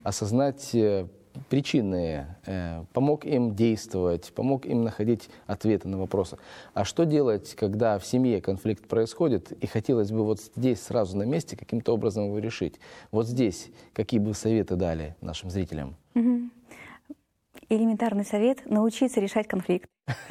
осознать причины, помог им действовать, помог им находить ответы на вопросы. А что делать, когда в семье конфликт происходит, и хотелось бы вот здесь сразу на месте каким-то образом его решить? Вот здесь какие бы советы дали нашим зрителям? Элементарный совет – научиться решать конфликт.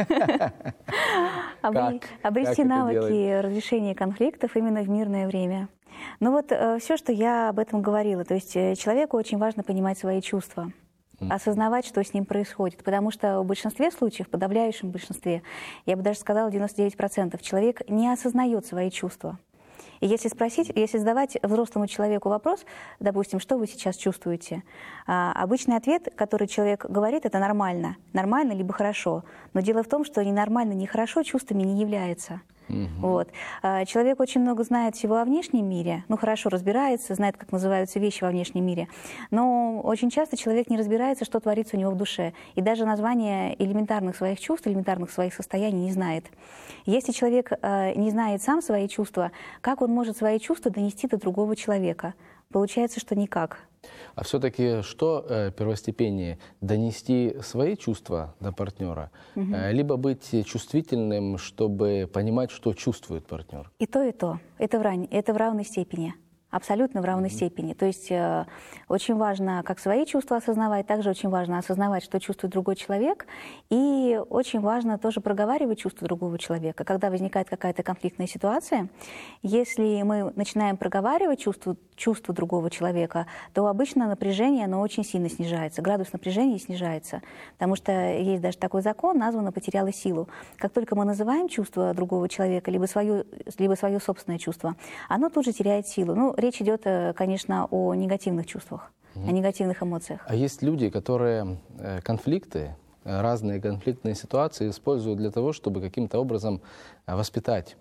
Обрести навыки разрешения конфликтов именно в мирное время. Ну вот все, что я об этом говорила. То есть человеку очень важно понимать свои чувства, осознавать, что с ним происходит. Потому что в большинстве случаев, в подавляющем большинстве, я бы даже сказала 99%, человек не осознает свои чувства. И если задавать взрослому человеку вопрос, допустим, что вы сейчас чувствуете, обычный ответ, который человек говорит, это нормально. Нормально либо хорошо. Но дело в том, что ни нормально, ни хорошо чувствами не является. Вот. Человек очень много знает всего о внешнем мире, ну хорошо разбирается, знает, как называются вещи во внешнем мире, но очень часто человек не разбирается, что творится у него в душе, и даже название элементарных своих чувств, элементарных своих состояний не знает. Если человек не знает сам свои чувства, как он может свои чувства донести до другого человека? Получается, что никак. А все-таки что первостепеннее? Донести свои чувства до партнера, либо быть чувствительным, чтобы понимать, что чувствует партнер? И то, и то. Это в равной степени. Абсолютно в равной степени. То есть очень важно как свои чувства осознавать, также очень важно осознавать, что чувствует другой человек, и очень важно тоже проговаривать чувства другого человека. Когда возникает какая-то конфликтная ситуация, если мы начинаем проговаривать чувства другого человека, то обычно напряжение, оно очень сильно снижается, градус напряжения снижается, потому что есть даже такой закон, названо «потеряло силу». Как только мы называем чувство другого человека, либо свое собственное чувство, оно тут же теряет силу. Ну, речь идет, конечно, о негативных чувствах, о негативных эмоциях. А есть люди, которые конфликты, разные конфликтные ситуации используют для того, чтобы каким-то образом воспитать.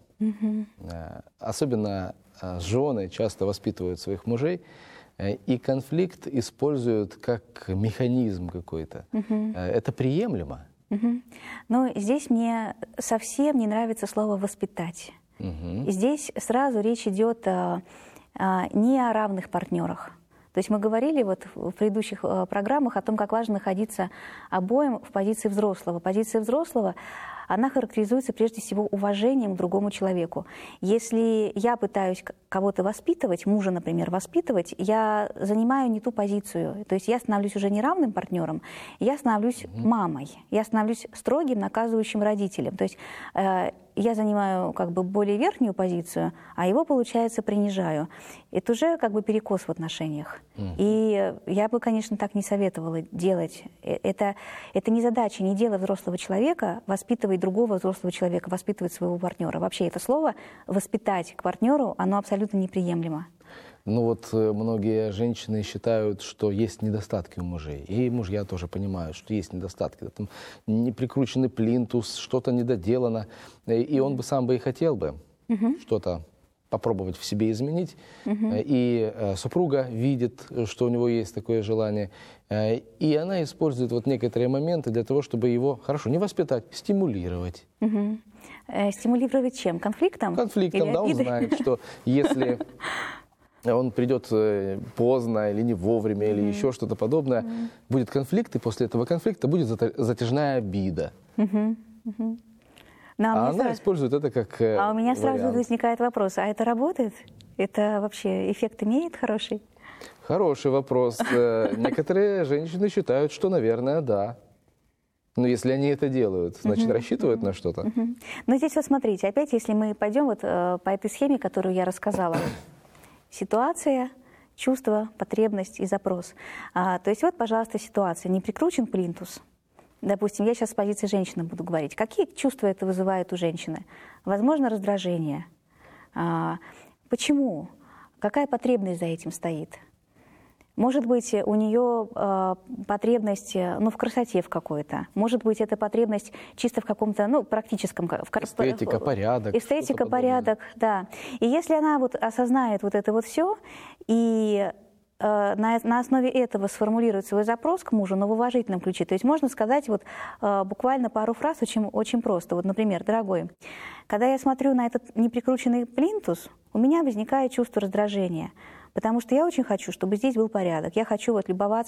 Особенно жены часто воспитывают своих мужей, и конфликт используют как механизм какой-то. Это приемлемо? Но здесь мне совсем не нравится слово «воспитать». И здесь сразу речь идет не о равных партнерах. То есть мы говорили вот в предыдущих программах о том, как важно находиться обоим в позиции взрослого. Позиция взрослого, она характеризуется прежде всего уважением к другому человеку. Если я пытаюсь кого-то воспитывать, мужа, например, воспитывать, я занимаю не ту позицию. То есть я становлюсь уже не равным партнером, я становлюсь мамой, я становлюсь строгим, наказывающим родителем. То есть я занимаю как бы более верхнюю позицию, а его, получается, принижаю. Это уже как бы перекос в отношениях. И я бы, конечно, так не советовала делать. Это не задача, не дело взрослого человека воспитывать другого взрослого человека, воспитывать своего партнера. Вообще это слово «воспитать» к партнеру, оно абсолютно неприемлемо. Ну вот многие женщины считают, что есть недостатки у мужей. И мужья тоже понимают, что есть недостатки. Там не прикрученный плинтус, что-то недоделано. И он бы сам бы и хотел бы что-то попробовать в себе изменить. И супруга видит, что у него есть такое желание. И она использует вот некоторые моменты для того, чтобы его, хорошо, не воспитать, стимулировать. Стимулировать чем? Конфликтом? Конфликтом, да, он знает, что если он придет поздно или не вовремя, или еще что-то подобное, будет конфликт, и после этого конфликта будет затяжная обида. А она использует это как А у меня сразу вариант. возникает вопрос, а это работает? Это вообще эффект имеет хороший? Хороший вопрос. Некоторые женщины считают, что, наверное, да. Но если они это делают, значит, рассчитывают на что-то. Но здесь вот смотрите, опять, если мы пойдем вот по этой схеме, которую я рассказала. Ситуация, чувство, потребность и запрос. То есть вот, пожалуйста, ситуация. Не прикручен плинтус. Допустим, я сейчас с позиции женщины буду говорить. Какие чувства это вызывает у женщины? Возможно, раздражение. Почему? Какая потребность за этим стоит? Может быть, у нее потребность в красоте в какой-то. Может быть, это потребность чисто в каком-то практическом... Эстетика, порядок. Эстетика, порядок, да. И если она вот осознает вот это вот все и на основе этого сформулирует свой запрос к мужу, но в уважительном ключе. То есть можно сказать вот буквально пару фраз очень просто. Вот, например, дорогой, когда я смотрю на этот неприкрученный плинтус, у меня возникает чувство раздражения, Потому что я очень хочу, чтобы здесь был порядок. Я хочу вот любоваться